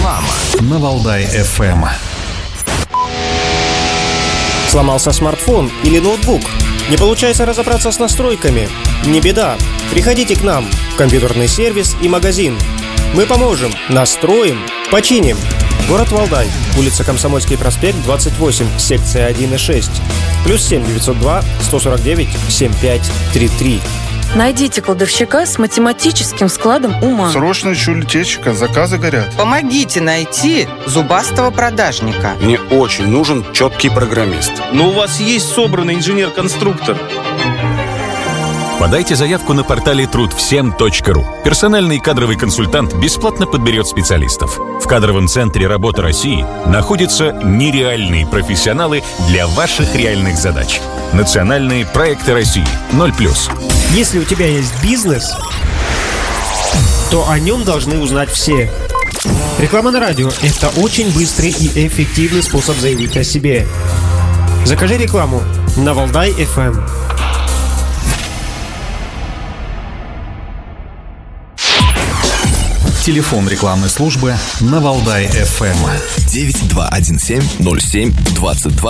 Реклама на Валдай-ФМ. Сломался смартфон или ноутбук? Не получается разобраться с настройками? Не беда. Приходите к нам в компьютерный сервис и магазин. Мы поможем, настроим, починим. Город Валдай, улица Комсомольский проспект, 28, секция 1 и 6. +7 902 149 7533. Найдите кладовщика с математическим складом ума. Срочно ищу литейщика, заказы горят. Помогите найти зубастого продажника. Мне очень нужен четкий программист. Но у вас есть собранный инженер-конструктор. Подайте заявку на портале trudvsem.ru. Персональный кадровый консультант бесплатно подберет специалистов. В кадровом центре «Работа России» находятся нереальные профессионалы для ваших реальных задач. Национальные проекты России 0+. Если у тебя есть бизнес, то о нем должны узнать все. Реклама на радио – это очень быстрый и эффективный способ заявить о себе. Закажи рекламу на Валдай-ФМ. Телефон рекламной службы на Валдай-ФМ. 9217 07 22